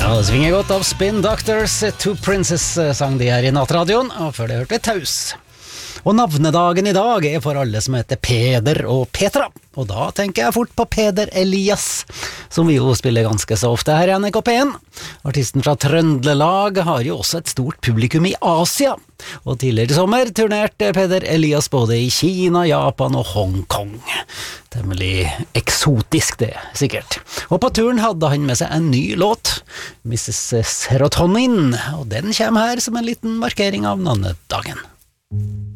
Ja, det svinger godt av Spin Doctors. Two Princess sang de her i nattradioen, og før det hørte Taus. Og navnedagen i dag er for alle som heter Peder og Petra. Og da tenker jeg fort på Peder Elias, som vi jo spiller ganske så ofte her i NRK P1. Artisten fra Trøndelag har jo også et stort publikum i Asia. Og tidligere i sommer turnerte Peder Elias både i Kina, Japan og Hongkong. Temmelig eksotisk det, sikkert. Og på turen hadde han med seg en ny låt, Mrs. Serotonin, og den kommer her som en liten markering av navnedagen.